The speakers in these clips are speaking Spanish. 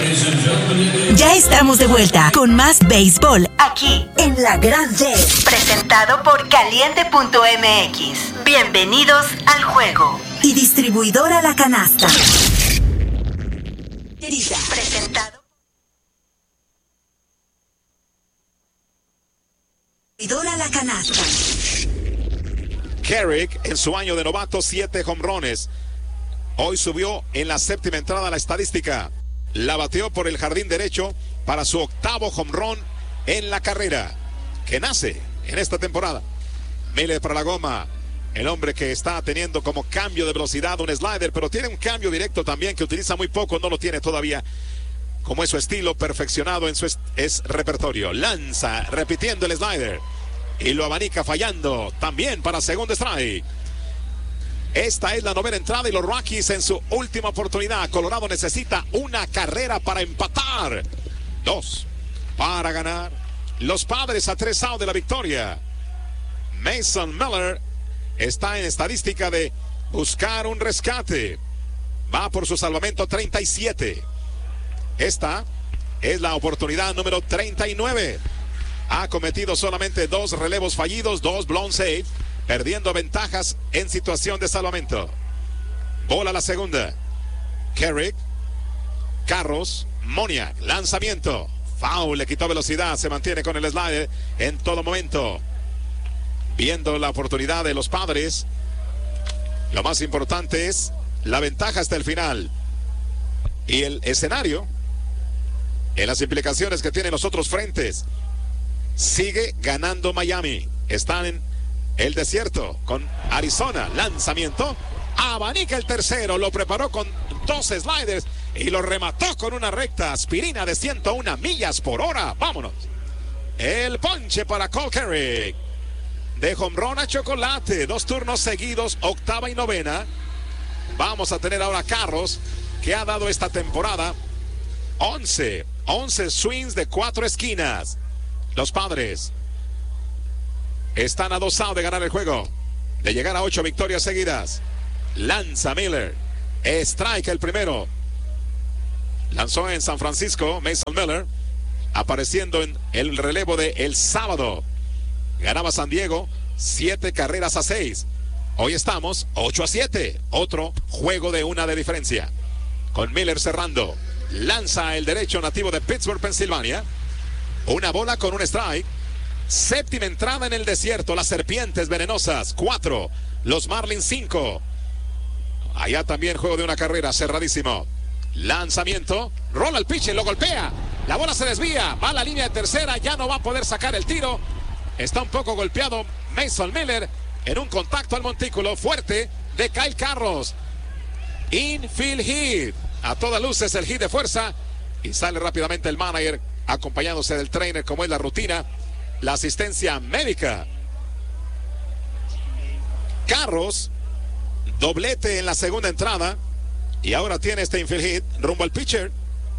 Ya estamos de vuelta con más béisbol aquí en La Gran D. Presentado por Caliente.mx. Bienvenidos al juego. Y distribuidora La Canasta. Presentado. Distribuidora La Canasta. Carrick en su año de novato, 7 jonrones. Hoy subió en la séptima entrada la estadística. La bateó por el jardín derecho para su octavo jonrón en la carrera que nace en esta temporada. Miller para la goma. El hombre que está teniendo como cambio de velocidad un slider, pero tiene un cambio directo también que utiliza muy poco, no lo tiene todavía como es su estilo perfeccionado en su repertorio. Lanza repitiendo el slider y lo abanica fallando también para segundo strike. Esta es la novena entrada y los Rockies en su última oportunidad. Colorado necesita una carrera para empatar. 2 para ganar. Los Padres a 3 outs de la victoria. Mason Miller está en estadística de buscar un rescate. Va por su salvamento 37. Esta es la oportunidad número 39. Ha cometido solamente 2 relevos fallidos, 2 blown save, perdiendo ventajas en situación de salvamento. Bola la segunda. Carrick, Carros, Moniak, lanzamiento. Foul, le quitó velocidad, se mantiene con el slider en todo momento. Viendo la oportunidad de los Padres, lo más importante es la ventaja hasta el final. Y el escenario, en las implicaciones que tienen los otros frentes, sigue ganando Miami. Están en el desierto con Arizona. Lanzamiento. Abanica el tercero. Lo preparó con 2 sliders y lo remató con una recta aspirina de 101 millas por hora. Vámonos. El ponche para Cole Carrick. De jonrón a chocolate. 2 turnos seguidos, octava y novena. Vamos a tener ahora Carros, que ha dado esta temporada 11 swings de 4 esquinas. Los Padres están a 2 outs de ganar el juego, de llegar a 8 victorias seguidas. Lanza Miller. Strike el primero. Lanzó en San Francisco Mason Miller, apareciendo en el relevo de el sábado. Ganaba San Diego 7 carreras a 6. Hoy estamos 8-7. Otro juego de 1 de diferencia. Con Miller cerrando. Lanza el derecho nativo de Pittsburgh, Pensilvania. Una bola con un strike. Séptima entrada en el desierto. Las serpientes venenosas 4. Los Marlins 5. Allá también juego de 1 carrera, cerradísimo. Lanzamiento. Rola el pitch, lo golpea. La bola se desvía. Va a la línea de tercera. Ya no va a poder sacar el tiro. Está un poco golpeado Mason Miller en un contacto al montículo fuerte de Kyle Carros. Infield hit. A todas luces el hit de fuerza. Y sale rápidamente el manager, acompañándose del trainer, como es la rutina. La asistencia médica. Carros, doblete en la segunda entrada. Y ahora tiene este infield hit rumbo al pitcher.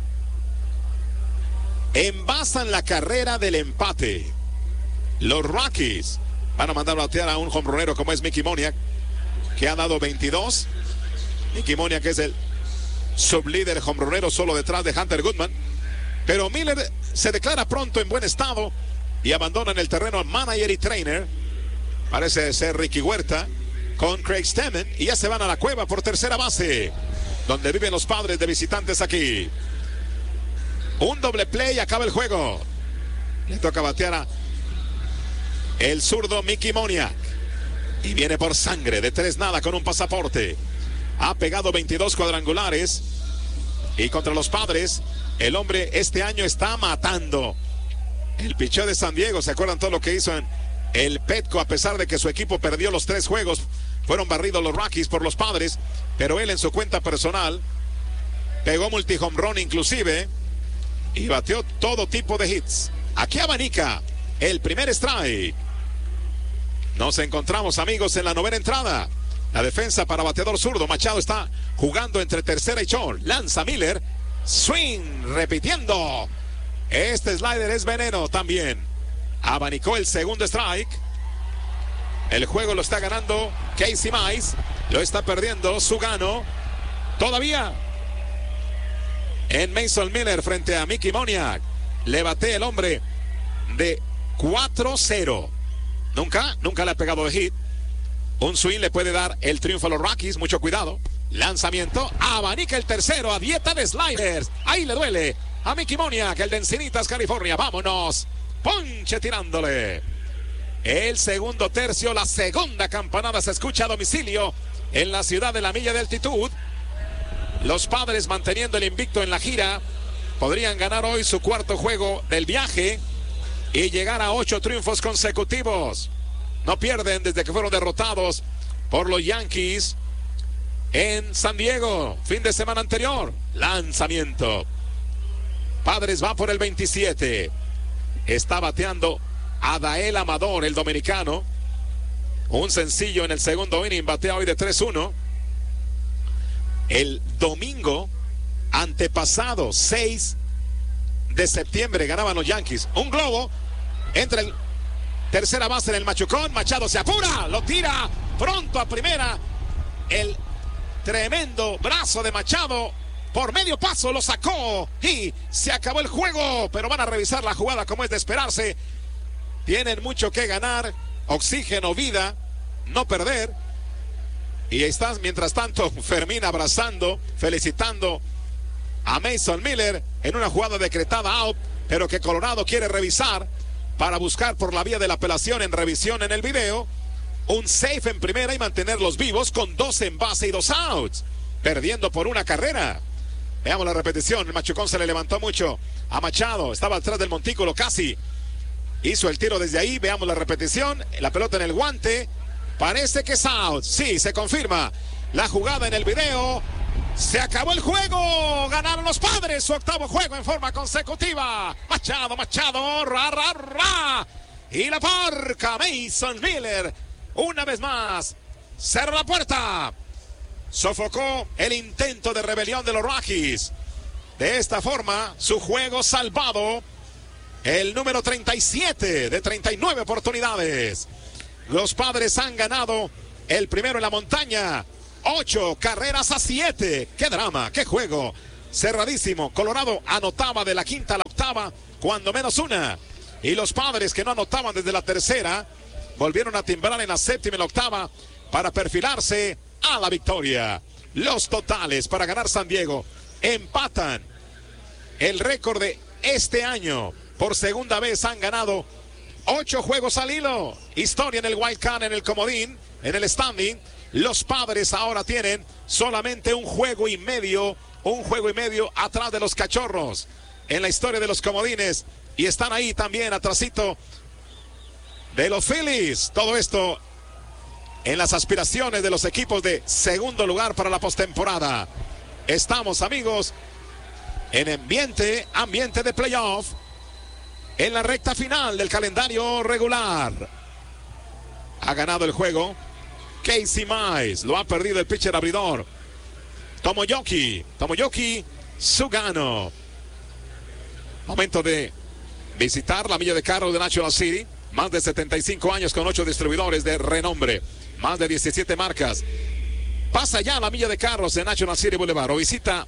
Envasan la carrera del empate. Los Rockies van a mandar a batear a un jonronero como es Mickey Moniak, que ha dado 22. Mickey Moniak es el sublíder jonronero, solo detrás de Hunter Goodman. Pero Miller se declara pronto en buen estado y abandona en el terreno al manager y trainer. Parece ser Ricky Huerta con Craig Stammen, y ya se van a la cueva por tercera base, donde viven los Padres de visitantes aquí. Un doble play y acaba el juego. Le toca batear a el zurdo Mickey Moniak. Y viene por sangre de 3-0 con un pasaporte. Ha pegado 22 cuadrangulares. Y contra los Padres, el hombre este año está matando. El picheo de San Diego, ¿se acuerdan todo lo que hizo en el Petco? A pesar de que su equipo perdió los 3 juegos, fueron barridos los Rockies por los Padres. Pero él en su cuenta personal pegó multi-home run inclusive y bateó todo tipo de hits. Aquí abanica el primer strike. Nos encontramos, amigos, en la novena entrada. La defensa para bateador zurdo. Machado está jugando entre tercera y short. Lanza Miller. Swing, repitiendo. Este slider es veneno también. Abanicó el segundo strike. El juego lo está ganando Casey Mize. Lo está perdiendo Sugano. Todavía en Mason Miller frente a Mickey Moniak. Le bate el hombre de 4-0. Nunca le ha pegado de hit. Un swing le puede dar el triunfo a los Rockies. Mucho cuidado. Lanzamiento. Abanica el tercero a dieta de sliders. Ahí le duele a Mickey Moniak, el de Encinitas, California. Vámonos. Ponche tirándole. El segundo tercio, la segunda campanada se escucha a domicilio en la ciudad de la milla de altitud. Los Padres manteniendo el invicto en la gira. Podrían ganar hoy su cuarto juego del viaje y llegar a 8 triunfos consecutivos. No pierden desde que fueron derrotados por los Yankees en San Diego, fin de semana anterior. Lanzamiento. Padres va por el 27. Está bateando Adael Amador, el dominicano. Un sencillo en el segundo inning, batea hoy de 3-1. El domingo antepasado, 6 de septiembre, ganaban los Yankees. Un globo entre el tercera base en el machucón. Machado se apura, lo tira pronto a primera. El tremendo brazo de Machado por medio paso lo sacó y se acabó el juego. Pero van a revisar la jugada como es de esperarse. Tienen mucho que ganar, oxígeno, vida, no perder. Y están mientras tanto Fermín abrazando, felicitando a Mason Miller en una jugada decretada out, pero que Colorado quiere revisar para buscar por la vía de la apelación en revisión en el video un safe en primera y mantenerlos vivos con 2 en base y 2 outs, perdiendo por una carrera. Veamos la repetición. El machucón se le levantó mucho a Machado, estaba atrás del montículo casi, hizo el tiro desde ahí. Veamos la repetición, la pelota en el guante, parece que es out. Sí, se confirma la jugada en el video. Se acabó el juego. Ganaron los Padres su octavo juego en forma consecutiva. Machado, ra. Y la parca Mason Miller una vez más cerró la puerta. Sofocó el intento de rebelión de los Rockies. De esta forma, su juego salvado. El número 37 de 39 oportunidades. Los Padres han ganado el primero en la montaña. 8 carreras a 7. ¡Qué drama! ¡Qué juego! Cerradísimo. Colorado anotaba de la quinta a la octava, cuando menos una. Y los Padres, que no anotaban desde la tercera, volvieron a timbrar en la séptima y la octava para perfilarse a la victoria. Los totales para ganar San Diego empatan el récord de este año. Por segunda vez han ganado 8 juegos al hilo. Historia en el wild card, en el comodín, en el standing. Los Padres ahora tienen solamente un juego y medio atrás de los Cachorros en la historia de los comodines, y están ahí también atrasito de los Phillies. Todo esto en las aspiraciones de los equipos de segundo lugar para la postemporada. Estamos, amigos, en ambiente de playoff, en la recta final del calendario regular. Ha ganado el juego Casey Mize, lo ha perdido el pitcher abridor Tomoyoki Sugano. Momento de visitar la milla de carro de National City. Más de 75 años con 8 distribuidores de renombre, más de 17 marcas. Pasa ya la milla de carros de National City Boulevard o visita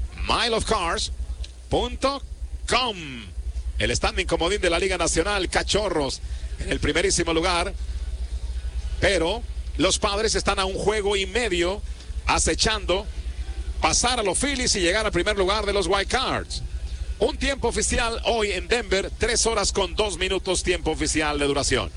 mileofcars.com. El standing comodín de la Liga Nacional, Cachorros en el primerísimo lugar, pero los Padres están a un juego y medio acechando pasar a los Phillies y llegar al primer lugar de los Wild Cards. Un tiempo oficial hoy en Denver, 3 horas con 2 minutos tiempo oficial de duración.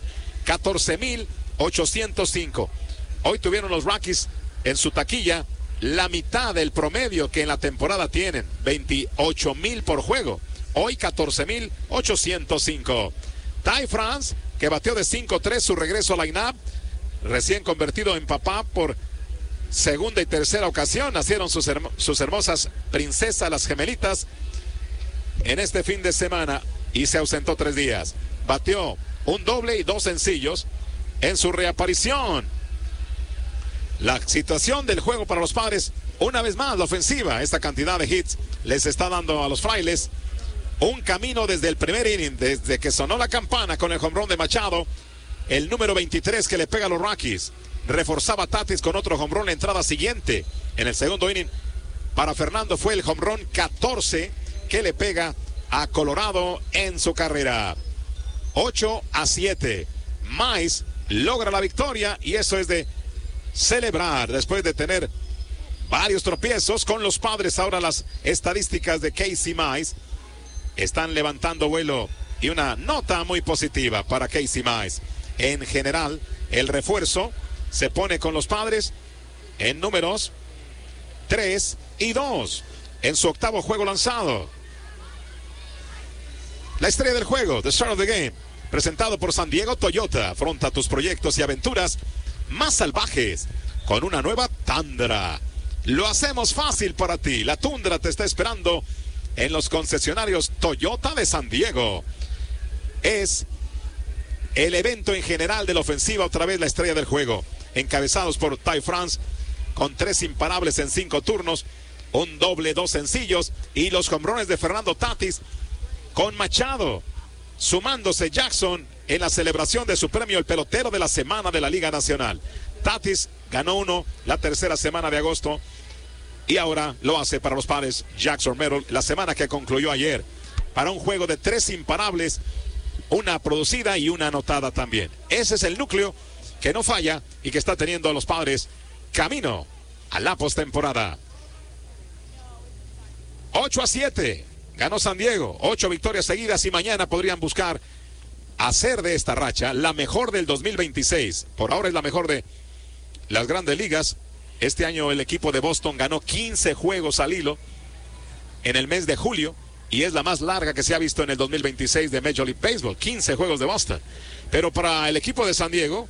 14,805. Hoy tuvieron los Rockies en su taquilla la mitad del promedio que en la temporada tienen, 28,000 por juego. Hoy 14,805. Ty France, que bateó de 5-3 su regreso a line-up, recién convertido en papá por segunda y tercera ocasión. Nacieron sus hermosas princesas, las gemelitas, en este fin de semana y se ausentó 3 días. Bateó un doble y 2 sencillos en su reaparición. La situación del juego para los Padres, una vez más la ofensiva, esta cantidad de hits les está dando a los Frailes un camino desde el primer inning, desde que sonó la campana con el jonrón de Machado, el número 23 que le pega a los Rockies. Reforzaba Tatis con otro jonrón la entrada siguiente en el segundo inning. Para Fernando fue el home run 14 que le pega a Colorado en su carrera. 8-7. Mize logra la victoria y eso es de celebrar después de tener varios tropiezos con los Padres. Ahora las estadísticas de Casey Mize están levantando vuelo y una nota muy positiva para Casey Mize. En general, el refuerzo se pone con los Padres en números 3-2 en su octavo juego lanzado. La estrella del juego, The Star of the Game, presentado por San Diego Toyota. Afronta tus proyectos y aventuras más salvajes con una nueva Tundra. Lo hacemos fácil para ti. La Tundra te está esperando en los concesionarios Toyota de San Diego. Es el evento en general de la ofensiva, otra vez la estrella del juego. Encabezados por Ty France, con 3 imparables en 5 turnos, un doble, 2 sencillos, y los hombrones de Fernando Tatis con Machado, sumándose Jackson en la celebración de su premio el pelotero de la semana de la Liga Nacional. Tatis ganó uno la tercera semana de agosto y ahora lo hace para los Padres Jackson Merrill la semana que concluyó ayer, para un juego de 3 imparables, una producida y una anotada también. Ese es el núcleo que no falla y que está teniendo a los Padres camino a la postemporada. 8-7 ganó San Diego, 8 victorias seguidas y mañana podrían buscar hacer de esta racha la mejor del 2026. Por ahora es la mejor de las grandes ligas. Este año el equipo de Boston ganó 15 juegos al hilo en el mes de julio y es la más larga que se ha visto en el 2026 de Major League Baseball, 15 juegos de Boston. Pero para el equipo de San Diego,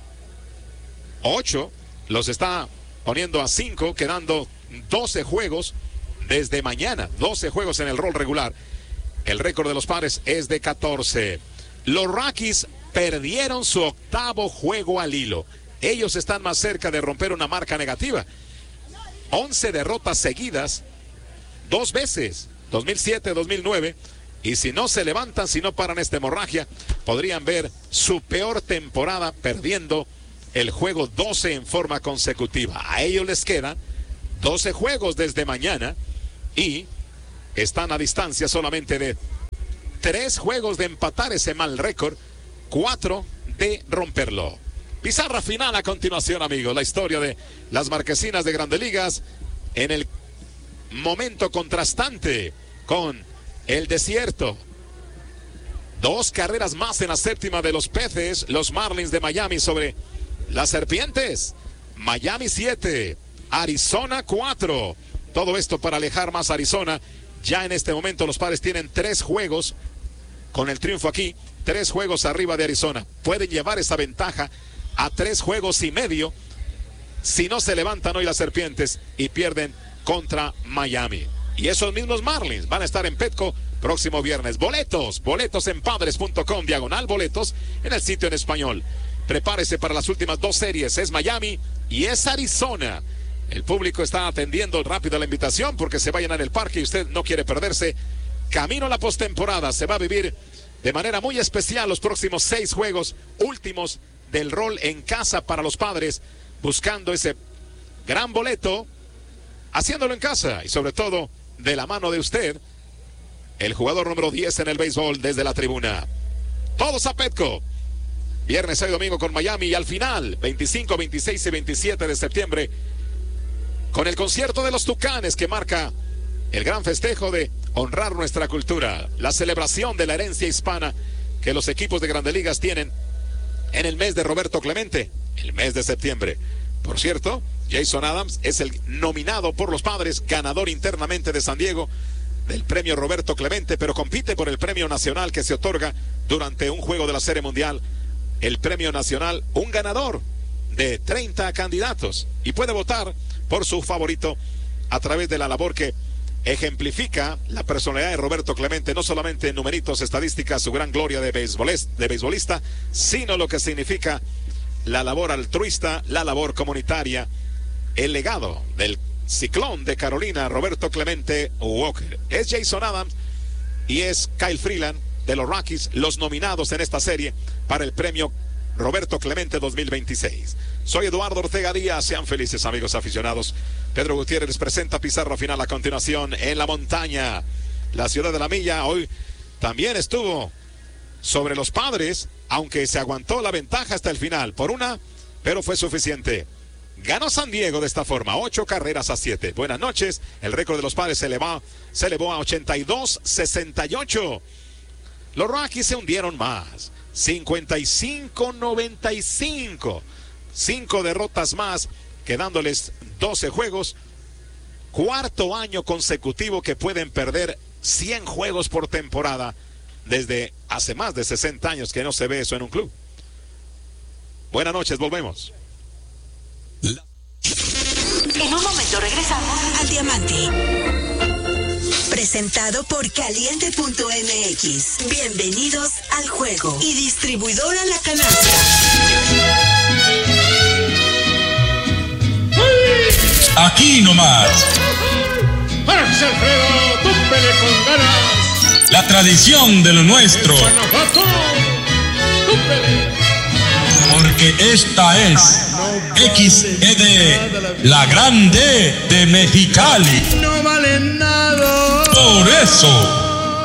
8 los está poniendo a 5, quedando 12 juegos desde mañana, 12 juegos en el rol regular. El récord de los Padres es de 14. Los Rockies perdieron su octavo juego al hilo. Ellos están más cerca de romper una marca negativa. 11 derrotas seguidas, 2 veces, 2007, 2009. Y si no se levantan, si no paran esta hemorragia, podrían ver su peor temporada perdiendo el juego 12 en forma consecutiva. A ellos les quedan 12 juegos desde mañana y están a distancia solamente de 3 juegos de empatar ese mal récord, 4 de romperlo. Pizarra final a continuación, amigos. La historia de las marquesinas de Grandes Ligas en el momento contrastante con el desierto. 2 carreras más en la séptima de los Peces, los Marlins de Miami sobre las Serpientes. Miami 7, Arizona 4. Todo esto para alejar más a Arizona. Ya en este momento los Padres tienen 3 juegos con el triunfo aquí, 3 juegos arriba de Arizona. Pueden llevar esa ventaja a 3 juegos y medio si no se levantan hoy las Serpientes y pierden contra Miami. Y esos mismos Marlins van a estar en Petco próximo viernes. Boletos en padres.com/boletos en el sitio en español. Prepárese para las últimas 2 series. Es Miami y es Arizona. El público está atendiendo rápido la invitación porque se va a llenar el parque y usted no quiere perderse. Camino a la postemporada. Se va a vivir de manera muy especial los próximos 6 juegos últimos del rol en casa para los Padres, buscando ese gran boleto, haciéndolo en casa y sobre todo de la mano de usted, el jugador número 10 en el béisbol desde la tribuna. Todos a Petco. Viernes y domingo con Miami y al final, 25, 26 y 27 de septiembre, con el concierto de los Tucanes que marca el gran festejo de honrar nuestra cultura, la celebración de la herencia hispana que los equipos de Grandes Ligas tienen en el mes de Roberto Clemente, el mes de septiembre. Por cierto, Jason Adams es el nominado por los Padres, ganador internamente de San Diego del premio Roberto Clemente, pero compite por el premio nacional que se otorga durante un juego de la Serie Mundial. El premio nacional, un ganador de 30 candidatos y puede votar por su favorito a través de la labor que ejemplifica la personalidad de Roberto Clemente, no solamente en numeritos, estadísticas, su gran gloria de beisbolista, sino lo que significa la labor altruista, la labor comunitaria, el legado del ciclón de Carolina, Roberto Clemente Walker. Es Jason Adams y es Kyle Freeland de los Rockies, los nominados en esta serie para el premio Roberto Clemente 2026. Soy Eduardo Ortega Díaz, sean felices amigos aficionados Pedro Gutiérrez presenta pizarra final a continuación en la montaña. La ciudad de la milla hoy también estuvo sobre los Padres, aunque se aguantó la ventaja hasta el final por una, pero fue suficiente. Ganó San Diego de esta forma, 8-7. Buenas noches. El récord de los Padres se elevó a 82-68. Los Rockies se hundieron más, 55-95. 5 derrotas más, quedándoles 12 juegos. Cuarto año consecutivo que pueden perder 100 juegos por temporada. Desde hace más de 60 años que no se ve eso en un club. Buenas noches, volvemos. En un momento regresamos al Diamante. Presentado por Caliente.mx. Bienvenidos al juego. Y distribuidora La Canasta. Aquí nomás. ¡Párese, Alfredo! ¡Túmpele con ganas! La tradición de lo nuestro. ¡Guanajuato! ¡Túmpele! Porque esta es XED, la grande de Mexicali. ¡No vale nada! Por eso.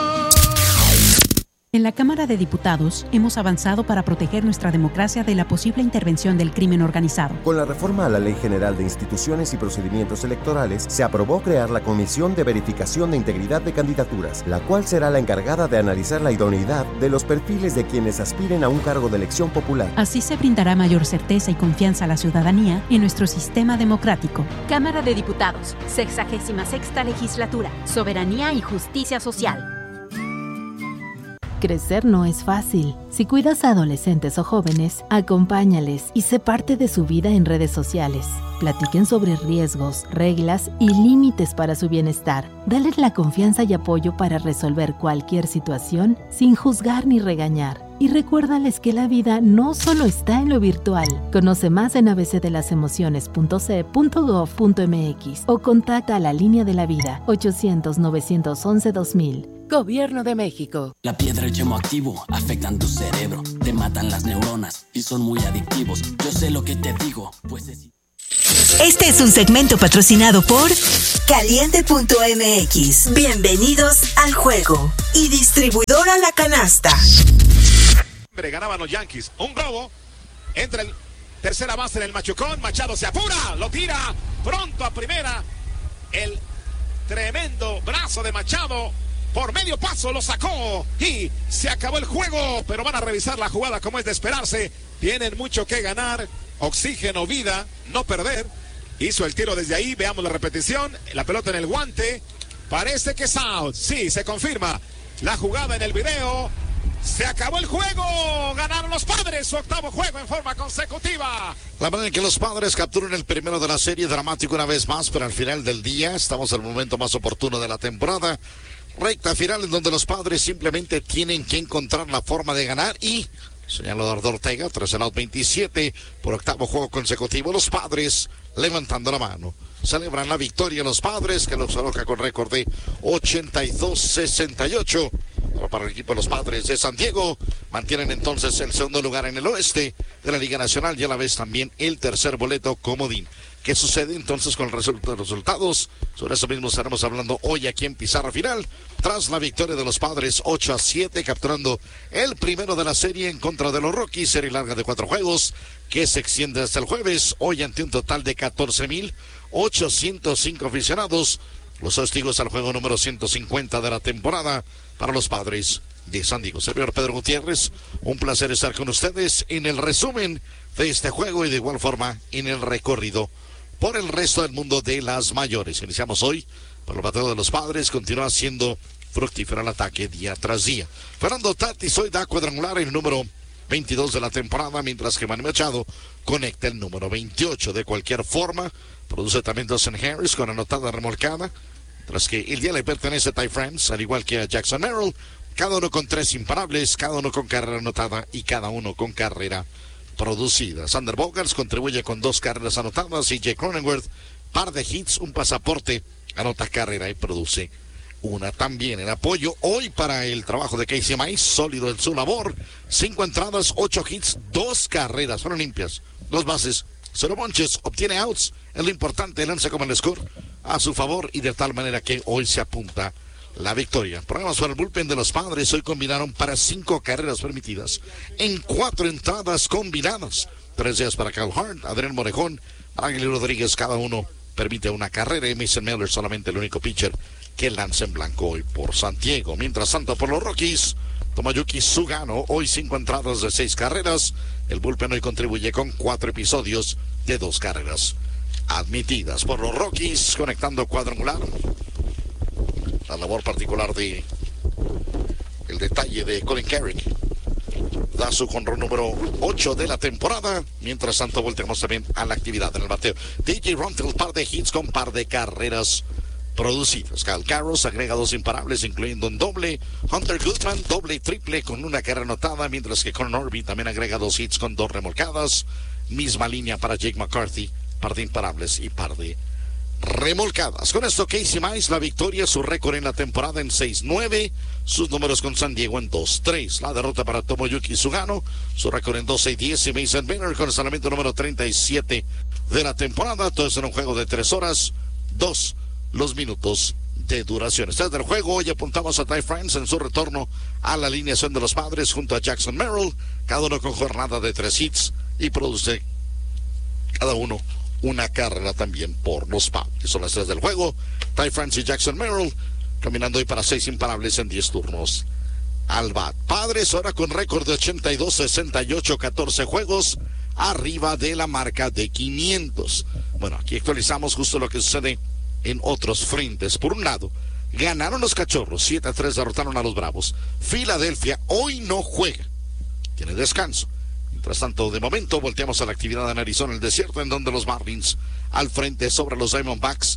En la Cámara de Diputados hemos avanzado para proteger nuestra democracia de la posible intervención del crimen organizado. Con la reforma a la Ley General de Instituciones y Procedimientos Electorales, se aprobó crear la Comisión de Verificación de Integridad de Candidaturas, la cual será la encargada de analizar la idoneidad de los perfiles de quienes aspiren a un cargo de elección popular. Así se brindará mayor certeza y confianza a la ciudadanía en nuestro sistema democrático. Cámara de Diputados, 66ª Legislatura, Soberanía y Justicia Social. Crecer no es fácil. Si cuidas a adolescentes o jóvenes, acompáñales y sé parte de su vida en redes sociales. Platiquen sobre riesgos, reglas y límites para su bienestar. Dales la confianza y apoyo para resolver cualquier situación sin juzgar ni regañar. Y recuérdales que la vida no solo está en lo virtual. Conoce más en abcdelasemociones.ce.gov.mx o contacta a la Línea de la Vida 800-911-2000. Gobierno de México. La piedra y el yemo activo afectan tu cerebro, te matan las neuronas y son muy adictivos. Yo sé lo que te digo, pues es... Este es un segmento patrocinado por Caliente.mx. Bienvenidos al juego. Y distribuidora La Canasta. Ganaban los Yankees. Un globo. Entra el tercera base en el machucón. Machado se apura. Lo tira pronto a primera. El tremendo brazo de Machado. Por medio paso lo sacó y se acabó el juego, pero van a revisar la jugada como es de esperarse. Tienen mucho que ganar, oxígeno, vida, no perder. Hizo el tiro desde ahí, veamos la repetición, la pelota en el guante, parece que es out. Sí, se confirma la jugada en el video. Se acabó el juego, ganaron los Padres su octavo juego en forma consecutiva. La manera en que los Padres capturan el primero de la serie, dramático una vez más, pero al final del día estamos en el momento más oportuno de la temporada. Recta final en donde los Padres simplemente tienen que encontrar la forma de ganar y, señalador de Ortega, tras el out 27 por octavo juego consecutivo, los Padres levantando la mano. Celebran la victoria los Padres, que los coloca con récord de 82-68. Para el equipo de los Padres de San Diego, mantienen entonces el segundo lugar en el oeste de la Liga Nacional y a la vez también el tercer boleto comodín. ¿Qué sucede entonces con los resultados? Sobre eso mismo estaremos hablando hoy aquí en Pizarra Final, tras la victoria de los Padres 8-7, capturando el primero de la serie en contra de los Rockies, serie larga de 4 juegos, que se extiende hasta el jueves, hoy ante un total de 14,805 aficionados, los testigos al juego número 150 de la temporada para los Padres de San Diego. Servidor Pedro Gutiérrez, un placer estar con ustedes en el resumen de este juego y de igual forma en el recorrido por el resto del mundo de las mayores. Iniciamos hoy por el bateo de los Padres, continúa siendo fructífero el ataque día tras día. Fernando Tatis hoy da cuadrangular el número 22 de la temporada, mientras que Manny Machado conecta el número 28. De cualquier forma, produce también Dustin Harris con anotada remolcada, tras que el día le pertenece a Ty France, al igual que a Jackson Merrill, cada uno con 3 imparables, cada uno con carrera anotada y cada uno con carrera producida. Sander Bogaerts contribuye con 2 carreras anotadas y Jake Cronenworth, par de hits, un pasaporte, anota carrera y produce una también. En apoyo hoy para el trabajo de Casey Mize, sólido en su labor, 5 entradas, 8 hits, 2 carreras, fueron limpias, 2 bases 0 ponches, obtiene outs. Es lo importante, lanza como el score a su favor y de tal manera que hoy se apunta la victoria. Problemas para el bullpen de los Padres. Hoy combinaron para 5 carreras permitidas en 4 entradas combinadas. 3 días para Kyle Hart, Adrián Morejón, Ángel Rodríguez, cada uno permite una carrera y Mason Miller solamente el único pitcher que lanza en blanco hoy por San Diego. Mientras tanto, por los Rockies, Tomoyuki Sugano, hoy 5 entradas de 6 carreras. El bullpen hoy contribuye con 4 episodios de 2 carreras admitidas. Por los Rockies, conectando cuadrangular. La labor particular de el detalle de Colin Carrick. Da su jonrón número 8 de la temporada. Mientras tanto, volteamos también a la actividad en el bateo. DJ Rontel, par de hits con par de carreras producidas. Kyle Carros agrega 2 imparables, incluyendo un doble. Hunter Goodman, doble y triple con una carrera anotada, mientras que Conor Norby también agrega 2 hits con 2 remolcadas. Misma línea para Jake McCarthy, par de imparables y par de remolcadas. Con esto, Casey Mize, la victoria, su récord en la temporada en 6-9, sus números con San Diego en 2-3. La derrota para Tomoyuki Sugano, su récord en 12-10, y Mason Miller con el salvamento número 37 de la temporada. Todo es en un juego de 3 horas, 2 los minutos de duración. Este es del juego. Hoy apuntamos a Ty France en su retorno a la alineación de los Padres junto a Jackson Merrill, cada uno con jornada de 3 hits y produce cada uno una carrera también por los Padres. Son las 3 del juego. Ty France y Jackson Merrill caminando hoy para 6 imparables en 10 turnos al bat. Padres ahora con récord de 82-68, 14 juegos, arriba de la marca de 500. Bueno, aquí actualizamos justo lo que sucede en otros frentes. Por un lado, ganaron los Cachorros, 7-3 derrotaron a los Bravos. Filadelfia hoy no juega, tiene descanso. Mientras tanto, de momento, volteamos a la actividad en Arizona, el desierto, en donde los Marlins al frente sobre los Diamondbacks,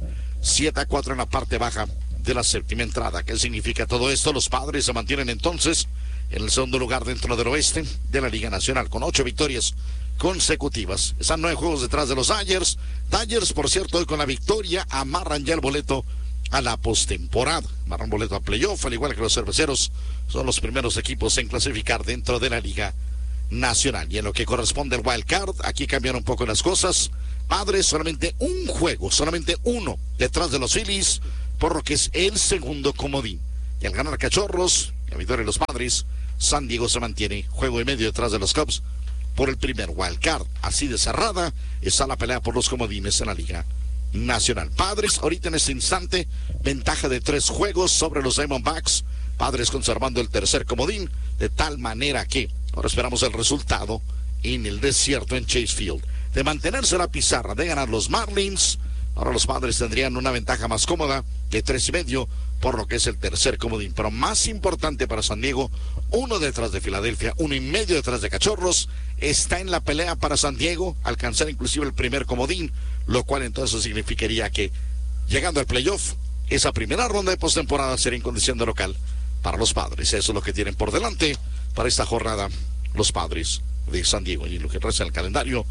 7-4 en la parte baja de la 7ª entrada. ¿Qué significa todo esto? Los Padres se mantienen entonces en el segundo lugar dentro del oeste de la Liga Nacional, con 8 victorias consecutivas. Están 9 juegos detrás de los Dodgers. Dodgers, por cierto, hoy con la victoria amarran ya el boleto a la postemporada. Amarran boleto a playoff, al igual que los Cerveceros. Son los primeros equipos en clasificar dentro de la Liga Nacional. Y en lo que corresponde al Wild Card, aquí cambian un poco las cosas. Padres solamente un juego, solamente uno detrás de los Phillies, por lo que es el segundo comodín. Y al ganar Cachorros, la victoria de los Padres, San Diego se mantiene juego y medio detrás de los Cubs por el primer Wild Card. Así de cerrada está la pelea por los comodines en la Liga Nacional. Padres ahorita en este instante, ventaja de 3 juegos sobre los Diamondbacks. Padres conservando el tercer comodín, de tal manera que ahora esperamos el resultado en el desierto en Chase Field. De mantenerse la pizarra, de ganar los Marlins, ahora los Padres tendrían una ventaja más cómoda de 3.5, por lo que es el tercer comodín. Pero más importante para San Diego, 1 detrás de Filadelfia, 1.5 detrás de Cachorros. Está en la pelea para San Diego, alcanzar inclusive el primer comodín, lo cual entonces significaría que llegando al playoff, esa primera ronda de postemporada sería en condición de local para los Padres. Eso es lo que tienen por delante para esta jornada los Padres de San Diego. Y lo que resta en el calendario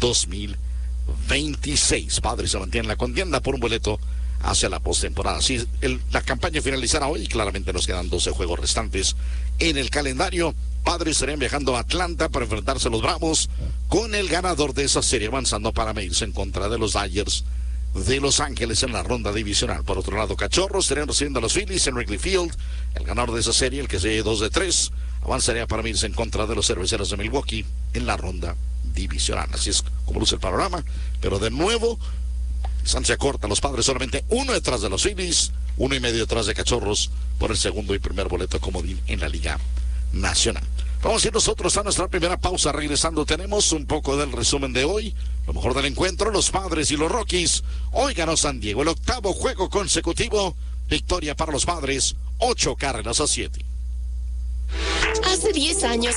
2026. Padres se mantienen en la contienda por un boleto hacia la postemporada. Si la campaña finalizará hoy, claramente nos quedan 12 juegos restantes en el calendario. Padres estarían viajando a Atlanta para enfrentarse a los Bravos, con el ganador de esa serie avanzando para medirse en contra de los Dodgers de Los Ángeles en la ronda divisional. Por otro lado, Cachorros estarían recibiendo a los Phillies en Wrigley Field. El ganador de esa serie, el que se 2 de 3, avanzaría para medirse en contra de los Cerveceros de Milwaukee en la ronda divisional. Así es como luce el panorama, pero de nuevo distancia corta, los Padres solamente 1 detrás de los Phillies, 1.5 detrás de Cachorros por el segundo y primer boleto comodín en la Liga Nacional. Vamos a ir nosotros a nuestra primera pausa. Regresando tenemos un poco del resumen de hoy, lo mejor del encuentro, los Padres y los Rockies. Hoy ganó San Diego el 8º juego consecutivo, victoria para los Padres, 8-7. Hace 10 años...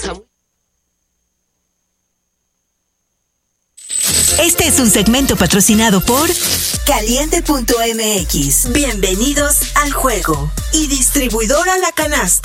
Este es un segmento patrocinado por Caliente.mx. Bienvenidos al juego. Y distribuidora La Canasta.